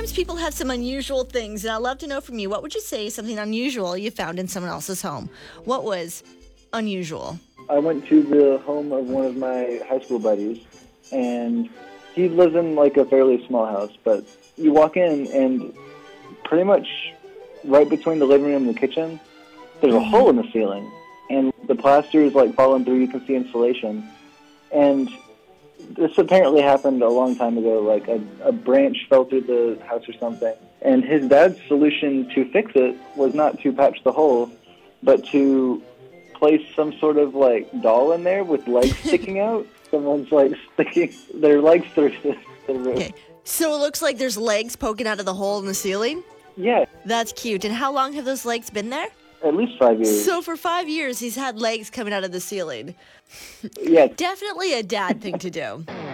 sometimes people have some unusual things, and I'd love to know from you, what would you say is something unusual you found in someone else's home? What was unusual? I went to the home of one of my high school buddies, and he lives in like a fairly small house, but you walk in and pretty much right between the living room and the kitchen, there's a hole in the ceiling, and the plaster is like falling through. You can see insulation. And this apparently happened a long time ago, like a branch fell through the house or something. And his dad's solution to fix it was not to patch the hole, but to place some sort of like doll in there with legs sticking out. Someone's like sticking their legs through the roof. Okay, so it looks like there's legs poking out of the hole in the ceiling? Yeah, That's cute. And how long have those legs been there? at least 5 years. So for 5 years, he's had legs coming out of the ceiling. Yeah. Definitely a dad thing to do.